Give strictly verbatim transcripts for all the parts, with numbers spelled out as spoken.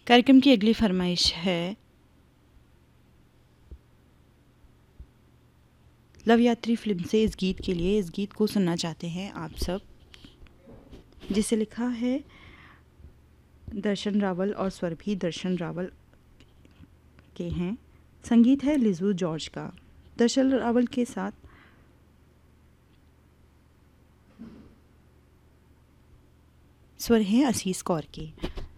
कार्यक्रम की अगली फरमाइश है लव यात्री फिल्म से इस गीत के लिए। इस गीत को सुनना चाहते हैं आप सब, जिसे लिखा है दर्शन रावल और स्वर भी दर्शन रावल के हैं। संगीत है लिजू जॉर्ज का। दर्शन रावल के साथ स्वर है असीस कौर के।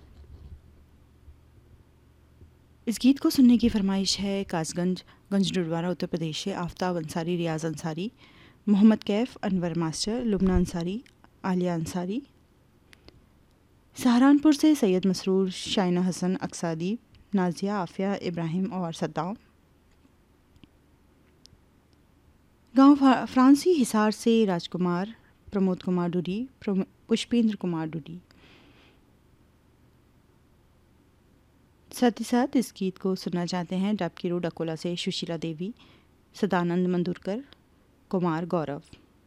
इस गीत को सुनने की फरमाइश है कासगंज गंज डुडवारा उत्तर प्रदेश से आफ्ताब अंसारी, रियाज अंसारी, मोहम्मद कैफ, अनवर मास्टर, लुबना अंसारी, आलिया अंसारी। सहारनपुर से सैयद मसरूर, शाइना हसन, अक्सादी, नाजिया, आफिया, इब्राहिम और सद्दाम। गांव फ्रांसी हिसार से राजकुमार, प्रमोद कुमार डुडी, पुष्पेंद्र कुमार डुडी। साथ ही साथ इस गीत को सुनना चाहते हैं डाबकी रोड अकोला से सुशीला देवी, सदानंद मंदुरकर, कुमार गौरव।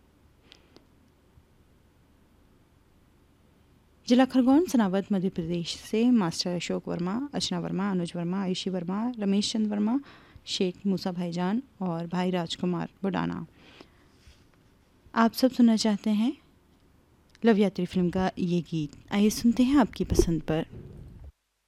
जिला खरगोन सनावद मध्य प्रदेश से मास्टर अशोक वर्मा, अर्चना वर्मा, अनुज वर्मा, आयुषी वर्मा, रमेश चंद वर्मा, शेख मूसा भाईजान और भाई राजकुमार बुडाना। आप सब सुनना चाहते हैं लव यात्री फिल्म का ये गीत। आइए सुनते हैं आपकी पसंद पर।